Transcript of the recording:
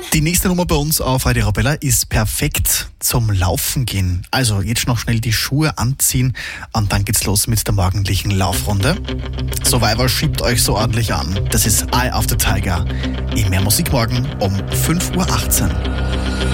Die nächste Nummer bei uns auf Radio Arabella ist perfekt zum Laufen gehen. Also jetzt noch schnell die Schuhe anziehen und dann geht's los mit der morgendlichen Laufrunde. Survivor schiebt euch so ordentlich an. Das ist Eye of the Tiger. Mehr Musik morgen um 5.18 Uhr.